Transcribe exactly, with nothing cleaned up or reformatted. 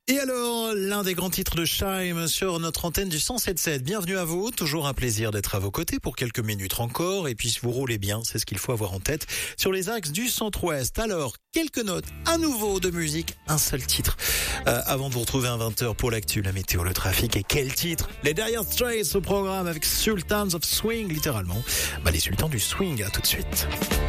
Et alors, l'un des grands titres de Scheim sur notre antenne du cent sept sept. Bienvenue à vous, toujours un plaisir d'être à vos côtés pour quelques minutes encore. Et puis si vous roulez bien, c'est ce qu'il faut avoir en tête sur les axes du centre-ouest. Alors, quelques notes à nouveau de musique, un seul titre. Euh, avant de vous retrouver à vingt heures pour l'actu, la météo, le trafic et quel titre. Les Dire Straits au programme avec Sultans of Swing, littéralement. Bah, les sultans du swing, à tout de suite.